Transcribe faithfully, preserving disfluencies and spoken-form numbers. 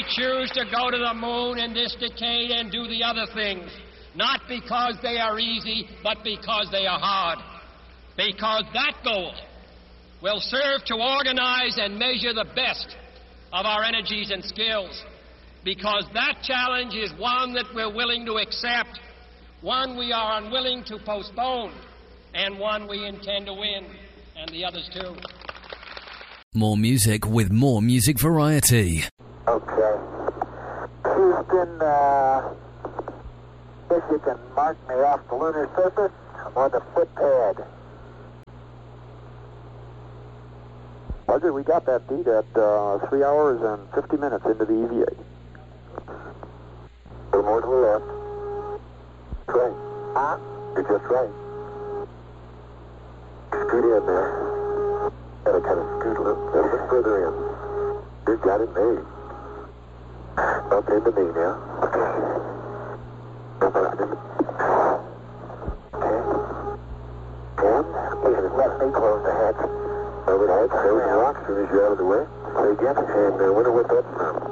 choose to go to the moon in this decade and do the other things, not because they are easy, but because they are hard. Because that goal will serve to organize and measure the best of our energies and skills. Because that challenge is one that we're willing to accept, one we are unwilling to postpone, and one we intend to win, and the others too. More music with more music variety. Okay. Houston, uh, if you can mark me off the lunar surface or the footpad. Roger, we got that beat at uh, three hours and fifty minutes into the E V A. A little more to the left. Right. Huh? You're just right. Scoot in there. Gotta kind of scoot a little, little bit further in. You got it made. Up into me now. Okay. Up into me. Okay. Ten. Okay, let me close the hatch. Over the hatch. Close the lock as soon as you're out of the way. Say again. And uh, wonder what that's from.